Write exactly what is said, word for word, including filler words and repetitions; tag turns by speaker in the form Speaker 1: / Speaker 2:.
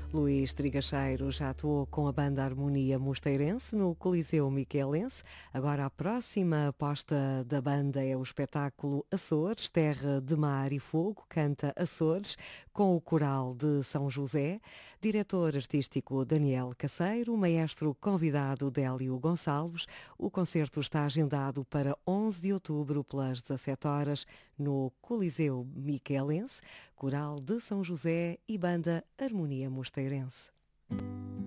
Speaker 1: Luís Trigacheiro já atuou com a banda Harmonia Mosteirense no Coliseu Miquelense. Agora a próxima aposta da banda é o espetáculo Açores, Terra de Mar e Fogo, canta Açores, com o coral de São José. Diretor artístico Daniel Caceiro, maestro convidado Délio Gonçalves. O concerto está agendado para onze de outubro pelas dezassete horas no Coliseu Miquelense, coral de São José e banda Harmonia Mosteirense.